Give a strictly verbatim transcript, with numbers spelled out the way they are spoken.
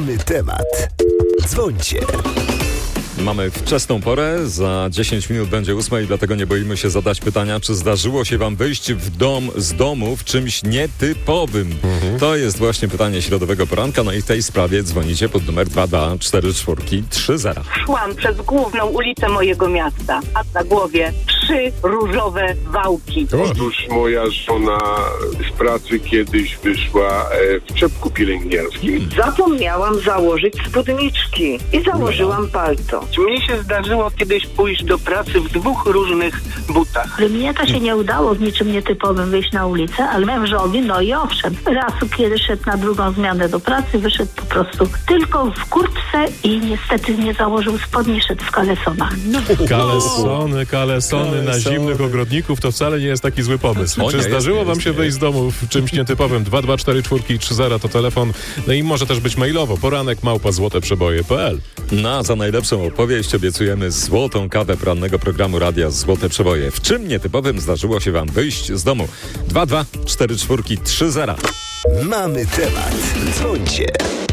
Mamy temat. Dzwońcie. Mamy wczesną porę, za dziesięć minut będzie ósma i dlatego nie boimy się zadać pytania, czy zdarzyło się wam wyjść w dom z domu w czymś nietypowym. Mhm. To jest właśnie pytanie środowego poranka, no i w tej sprawie dzwonicie pod numer dwa dwa cztery cztery trzy zero. Szłam przez główną ulicę mojego miasta, a na głowie trzy różowe wałki. Otóż moja żona z pracy kiedyś wyszła w czepku pielęgniarskim. Zapomniałam założyć spódniczki i założyłam palto. Mnie się zdarzyło kiedyś pójść do pracy w dwóch różnych butach. Mnie to się nie udało w niczym nietypowym wyjść na ulicę, ale mężowi, no i owszem. Raz, kiedy szedł na drugą zmianę do pracy, wyszedł po prostu tylko w kurtce i niestety nie założył spodni, szedł w kalesonach. No. Kalesony, kalesony na zimnych ogrodników to wcale nie jest taki zły pomysł. O, Czy nie zdarzyło jest, wam jest, się nie wyjść z domu w czymś nietypowym? dwa dwa cztery cztery trzy zero to telefon, no i może też być mailowo. Poranek małpa złoteprzeboje kropka p l. No, za najlepszą opowieść obiecujemy złotą kawę porannego programu Radia Złote Przeboje. W czym nietypowym zdarzyło się wam wyjść z domu? dwa dwa cztery cztery trzy zero. Mamy temat. Dzwońcie.